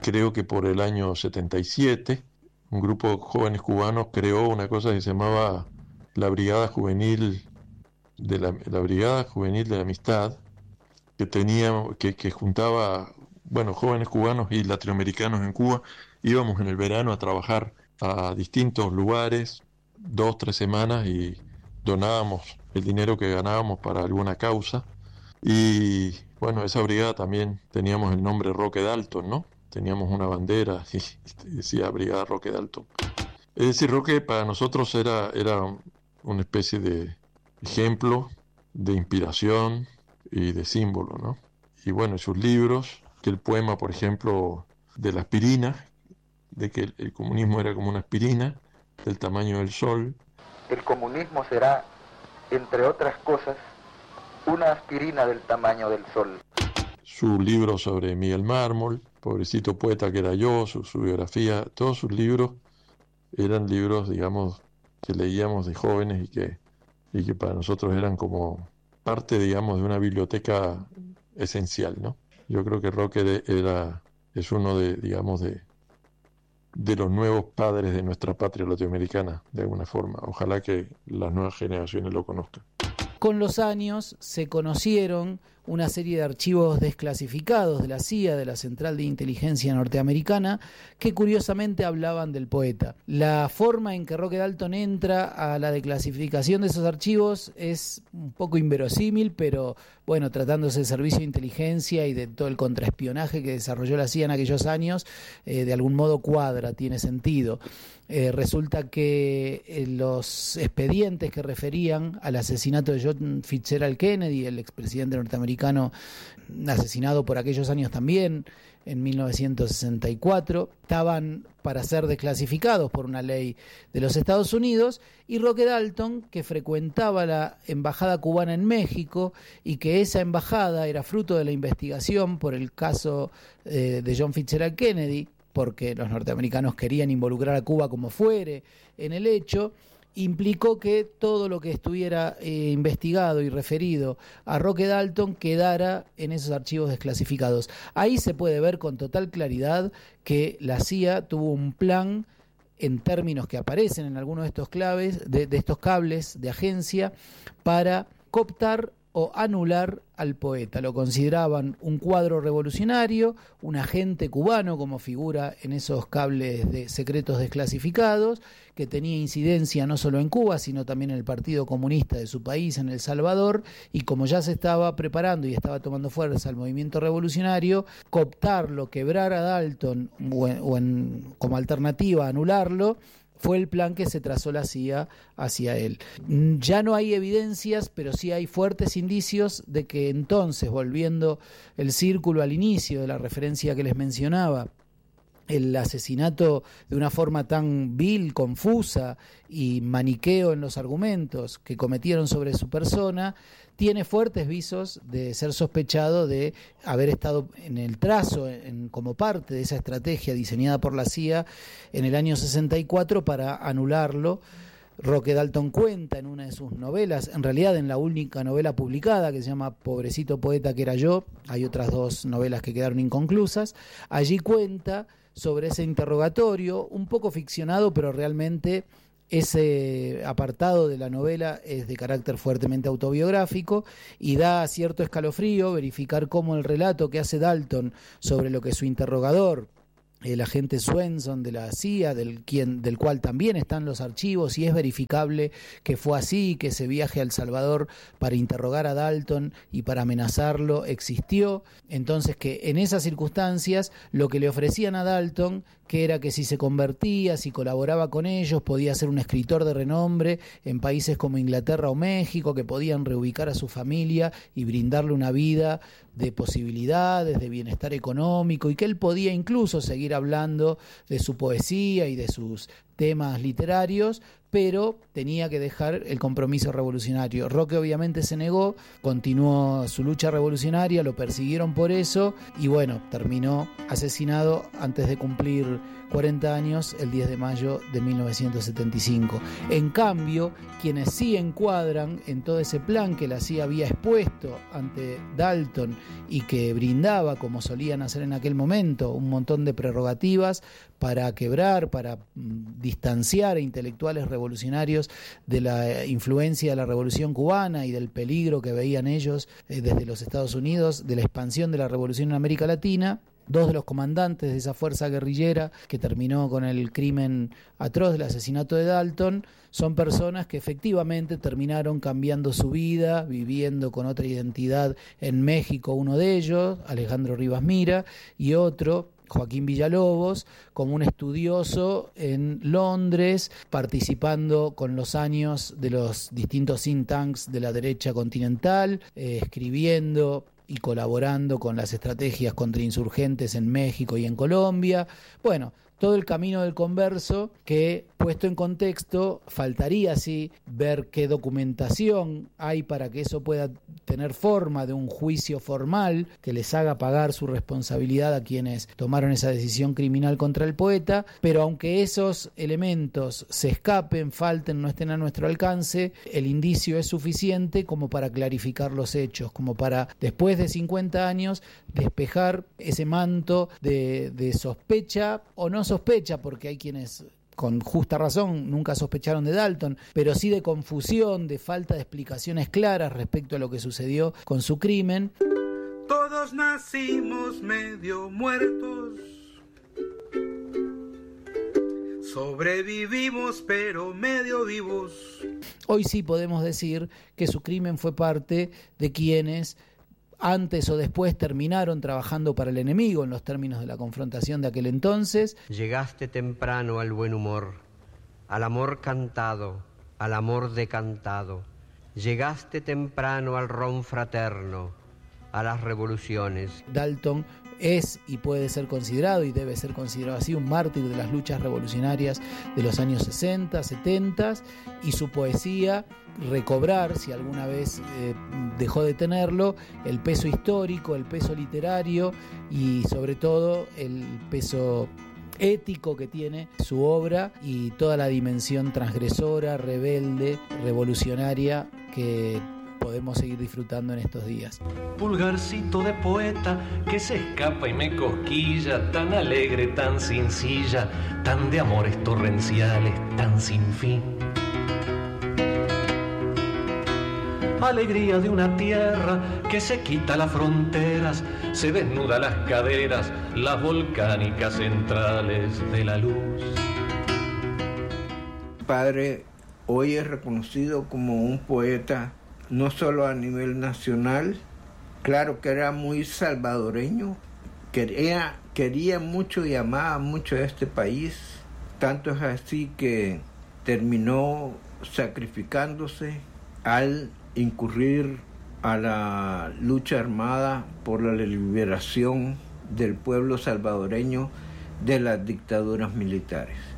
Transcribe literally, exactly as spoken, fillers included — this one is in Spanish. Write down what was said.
creo que por el año setenta y siete, un grupo de jóvenes cubanos creó una cosa que se llamaba la Brigada Juvenil de la, la Brigada Juvenil de la Amistad, que tenía, que, que juntaba, bueno, jóvenes cubanos y latinoamericanos en Cuba. Íbamos en el verano a trabajar a distintos lugares, dos, tres semanas, y donábamos el dinero que ganábamos para alguna causa. Y bueno, esa brigada también teníamos el nombre Roque Dalton, ¿no? Teníamos una bandera y decía Brigada Roque Dalton. Es decir, Roque para nosotros era, era una especie de ejemplo, de inspiración y de símbolo, ¿no? Y bueno, sus libros, que el poema, por ejemplo, de la aspirina, de que el, el comunismo era como una aspirina del tamaño del sol. El comunismo será, entre otras cosas, una aspirina del tamaño del sol. Su libro sobre Miguel Mármol, pobrecito poeta que era yo, su, su biografía, todos sus libros eran libros, digamos, que leíamos de jóvenes y que, y que para nosotros eran como parte, digamos, de una biblioteca esencial, ¿no? Yo creo que Roque era, es uno de, digamos, de, de los nuevos padres de nuestra patria latinoamericana, de alguna forma. Ojalá que las nuevas generaciones lo conozcan. Con los años se conocieron una serie de archivos desclasificados de la C I A, de la Central de Inteligencia Norteamericana, que curiosamente hablaban del poeta. La forma en que Roque Dalton entra a la declasificación de esos archivos es un poco inverosímil, pero bueno, tratándose del servicio de inteligencia y de todo el contraespionaje que desarrolló la C I A en aquellos años, eh, de algún modo cuadra, tiene sentido. Eh, resulta que eh, los expedientes que referían al asesinato de John Fitzgerald Kennedy, el expresidente norteamericano asesinado por aquellos años también, en mil novecientos sesenta y cuatro, estaban para ser desclasificados por una ley de los Estados Unidos, y Roque Dalton, que frecuentaba la embajada cubana en México y que esa embajada era fruto de la investigación por el caso eh, de John Fitzgerald Kennedy, porque los norteamericanos querían involucrar a Cuba como fuere en el hecho, implicó que todo lo que estuviera eh, investigado y referido a Roque Dalton quedara en esos archivos desclasificados. Ahí se puede ver con total claridad que la C I A tuvo un plan, en términos que aparecen en algunos de estos claves, de, de estos cables de agencia, para cooptar o anular al poeta. Lo consideraban un cuadro revolucionario, un agente cubano como figura en esos cables de secretos desclasificados, que tenía incidencia no solo en Cuba, sino también en el Partido Comunista de su país, en El Salvador, y como ya se estaba preparando y estaba tomando fuerza el movimiento revolucionario, cooptarlo, quebrar a Dalton o, en, o en, como alternativa anularlo, fue el plan que se trazó la C I A hacia él. Ya no hay evidencias, pero sí hay fuertes indicios de que entonces, volviendo el círculo al inicio de la referencia que les mencionaba, el asesinato de una forma tan vil, confusa y maniqueo en los argumentos que cometieron sobre su persona, tiene fuertes visos de ser sospechado de haber estado en el trazo, en, como parte de esa estrategia diseñada por la C I A en el año sesenta y cuatro para anularlo. Roque Dalton cuenta en una de sus novelas, en realidad en la única novela publicada, que se llama Pobrecito poeta que era yo, hay otras dos novelas que quedaron inconclusas, allí cuenta sobre ese interrogatorio, un poco ficcionado, pero realmente ese apartado de la novela es de carácter fuertemente autobiográfico y da cierto escalofrío verificar cómo el relato que hace Dalton sobre lo que su interrogador, el agente Swenson de la C I A, del, quien, del cual también están los archivos, y es verificable que fue así, que ese viaje a El Salvador para interrogar a Dalton y para amenazarlo existió. Entonces, que en esas circunstancias lo que le ofrecían a Dalton, que era que si se convertía, si colaboraba con ellos, podía ser un escritor de renombre en países como Inglaterra o México, que podían reubicar a su familia y brindarle una vida de posibilidades, de bienestar económico, y que él podía incluso seguir hablando de su poesía y de sus temas literarios, pero tenía que dejar el compromiso revolucionario. Roque obviamente se negó, continuó su lucha revolucionaria, lo persiguieron por eso y bueno, terminó asesinado antes de cumplir cuarenta años el diez de mayo de mil novecientos setenta y cinco. En cambio, quienes sí encuadran en todo ese plan que la C I A había expuesto ante Dalton y que brindaba, como solían hacer en aquel momento, un montón de prerrogativas para quebrar, para mm, distanciar a intelectuales revolucionarios de la influencia de la Revolución Cubana y del peligro que veían ellos eh, desde los Estados Unidos de la expansión de la revolución en América Latina. Dos de los comandantes de esa fuerza guerrillera que terminó con el crimen atroz del asesinato de Dalton son personas que efectivamente terminaron cambiando su vida, viviendo con otra identidad en México, uno de ellos, Alejandro Rivas Mira, y otro, Joaquín Villalobos, como un estudioso en Londres, participando con los años de los distintos think tanks de la derecha continental, eh, escribiendo y colaborando con las estrategias contrainsurgentes en México y en Colombia. Bueno, todo el camino del converso que, puesto en contexto, faltaría sí ver qué documentación hay para que eso pueda tener forma de un juicio formal que les haga pagar su responsabilidad a quienes tomaron esa decisión criminal contra el poeta, pero aunque esos elementos se escapen, falten, no estén a nuestro alcance, el indicio es suficiente como para clarificar los hechos, como para, después de cincuenta años, despejar ese manto de, de sospecha o no sospecha, porque hay quienes con justa razón nunca sospecharon de Dalton, pero sí de confusión, de falta de explicaciones claras respecto a lo que sucedió con su crimen. Todos nacimos medio muertos, sobrevivimos pero medio vivos. Hoy sí podemos decir que su crimen fue parte de quienes antes o después terminaron trabajando para el enemigo en los términos de la confrontación de aquel entonces. Llegaste temprano al buen humor, al amor cantado, al amor decantado. Llegaste temprano al ron fraterno, a las revoluciones. Dalton es y puede ser considerado y debe ser considerado así un mártir de las luchas revolucionarias de los años sesenta, setenta, y su poesía recobrar, si alguna vez eh, dejó de tenerlo, el peso histórico, el peso literario y sobre todo el peso ético que tiene su obra y toda la dimensión transgresora, rebelde, revolucionaria que podemos seguir disfrutando en estos días. Pulgarcito de poeta que se escapa y me cosquilla, tan alegre, tan sencilla, tan de amores torrenciales, tan sin fin. Alegría de una tierra que se quita las fronteras, se desnuda las caderas, las volcánicas centrales de la luz. Padre hoy es reconocido como un poeta no solo a nivel nacional, claro que era muy salvadoreño, quería, quería mucho y amaba mucho a este país, tanto es así que terminó sacrificándose al incurrir a la lucha armada por la liberación del pueblo salvadoreño de las dictaduras militares.